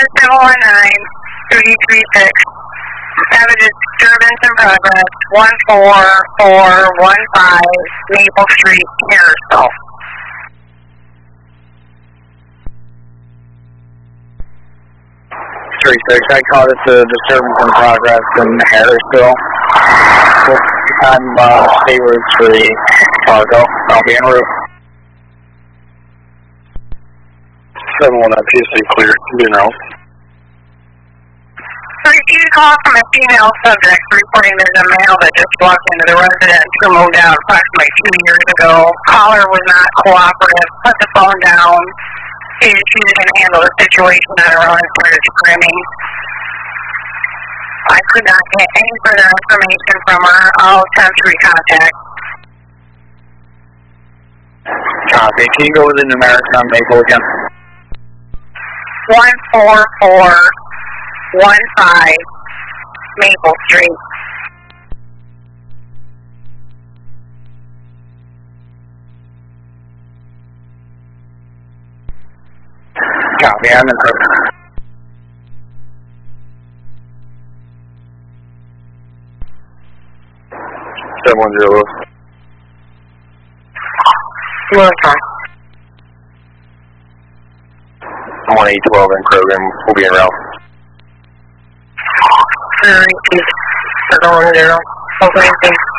719-336. Have a disturbance in progress, 14415 Maple Street, Harrisville. 36, I called it the disturbance in progress in Harrisville. I'm State Route 3, Fargo. I'll be en route. 719 PSA clear, being out. So you received a call from a female subject reporting there's a male that just walked into the residence who moved out approximately 2 years ago. Caller was not cooperative, put the phone down, stated she was going to handle the situation on her own and started screaming. I could not get any further information from her. I'll attempt to recontact. Copy. Can you go with the numerics on Maple again? 14415 Maple Street. Copy. I'm in route. 710. 1812 in program, we'll be en route. 710.